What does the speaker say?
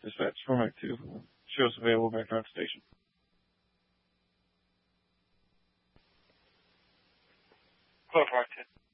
Dispatch for Mac 2. Shows available back on station. Close Mark 10.